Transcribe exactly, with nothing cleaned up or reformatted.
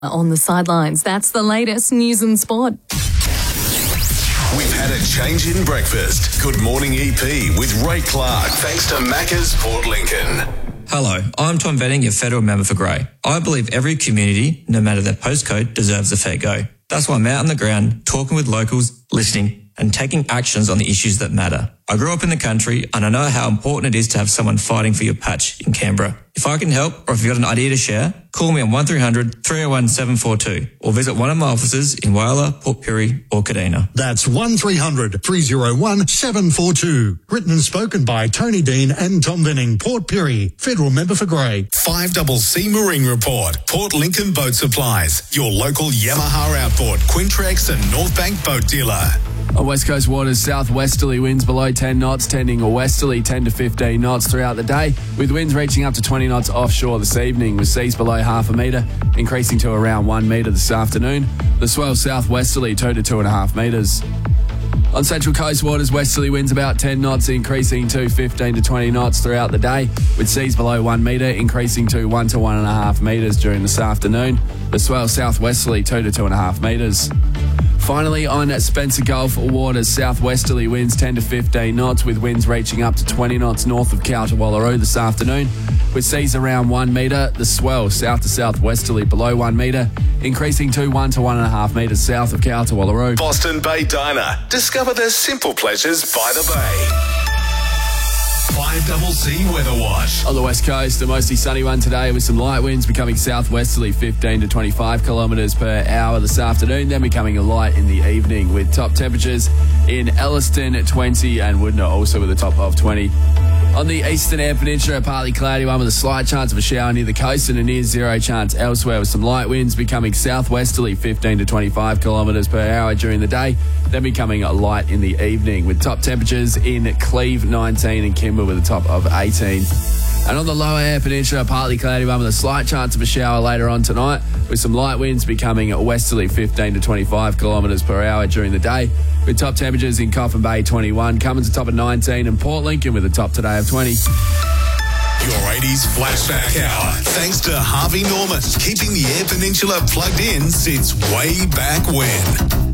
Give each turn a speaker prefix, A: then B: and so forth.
A: On the sidelines, that's the latest news and sport.
B: We've had a change in breakfast. Good morning, E P with Ray Clark. Thanks to Macca's Port Lincoln.
C: Hello, I'm Tom Benning, your federal member for Grey. I believe every community, no matter their postcode, deserves a fair go. That's why I'm out on the ground, talking with locals, listening, and taking actions on the issues that matter. I grew up in the country and I know how important it is to have someone fighting for your patch in Canberra. If I can help, or if you've got an idea to share, call me on one three hundred, three oh one, seven four two or visit one of my offices in Whyalla, Port Pirie or Kadina.
D: That's one three hundred, three oh one, seven four two. Written and spoken by Tony Dean and Tom Benning, Port Pirie, federal member for Grey.
B: five C C Marine Report. Port Lincoln Boat Supplies. Your local Yamaha Outboard, Quintrex and North Bank boat dealer.
E: On West Coast waters, southwesterly winds below ten knots, tending a westerly ten to fifteen knots throughout the day, with winds reaching up to twenty knots offshore this evening, with seas below half a metre, increasing to around one metre this afternoon. The swell southwesterly two to two and a half metres. On Central Coast waters, westerly winds about ten knots, increasing to fifteen to twenty knots throughout the day, with seas below one metre, increasing to one to one and a half metres during this afternoon. The swell southwesterly two to two and a half metres. Finally, on Spencer Gulf waters, southwesterly winds ten to fifteen knots, with winds reaching up to twenty knots north of Cowta-Wallaroo this afternoon, with seas around one metre. The swell south to southwesterly below one metre, increasing to one to one and a half metres south of Cowta-Wallaroo.
B: Boston Bay Diner. Discover the simple pleasures by the bay. five C C Weather Watch.
E: On the west coast, a mostly sunny one today with some light winds becoming southwesterly fifteen to twenty-five kilometres per hour this afternoon, then becoming a light in the evening, with top temperatures in Elliston at twenty and Woodner also with a top of twenty. On the eastern Eyre Peninsula, a partly cloudy one with a slight chance of a shower near the coast and a near zero chance elsewhere, with some light winds becoming southwesterly fifteen to twenty-five kilometres per hour during the day, then becoming a light in the evening, with top temperatures in Cleve nineteen and Kimber with a top of eighteen. And on the lower Eyre Peninsula, a partly cloudy one with a slight chance of a shower later on tonight, with some light winds becoming westerly fifteen to twenty-five kilometres per hour during the day, with top temperatures in Coffin Bay twenty-one, Cummins a top of nineteen, and Port Lincoln with a top today of twenty.
B: Your eighties flashback hour. Thanks to Harvey Norman, keeping the Eyre Peninsula plugged in since way back when.